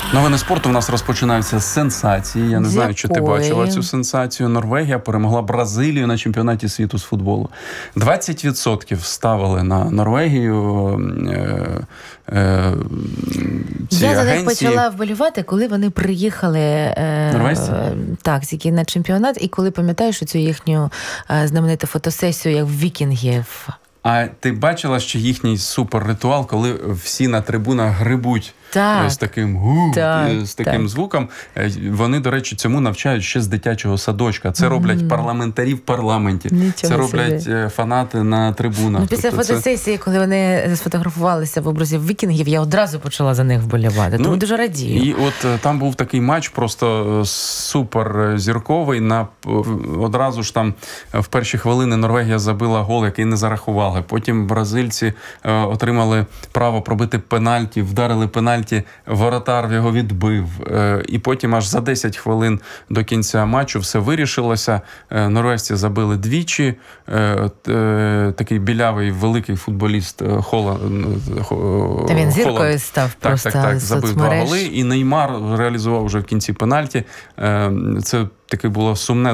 Новини спорту в нас розпочинаються з сенсації. Я не знаю, чи ти бачила цю сенсацію. Норвегія перемогла Бразилію на чемпіонаті світу з футболу. 20% ставили на Норвегію. Я за них почала вболівати, коли вони приїхали на чемпіонат, і коли пам'ятаєш цю їхню знамениту фотосесію, як вікінгів. А ти бачила, що їхній суперритуал, коли всі на трибунах грибуть з таким звуком? Вони, до речі, цьому навчають ще з дитячого садочка. Це роблять парламентарі в парламенті. Нічого це роблять фанати на трибунах. Після фотосесії, коли вони сфотографувалися в образі вікінгів, я одразу почала за них вболівати. Тому дуже радію. І от там був такий матч просто супер зірковий. Одразу ж там в перші хвилини Норвегія забила гол, який не зарахували. Потім бразильці отримали право пробити пенальті, вдарили пенальті, воротар його відбив. І потім аж за 10 хвилин до кінця матчу все вирішилося. Норвежці забили двічі. Такий білявий великий футболіст Та він зіркою став просто. Так, забив 2 голи. І Неймар реалізував вже в кінці пенальті. Це таке було сумне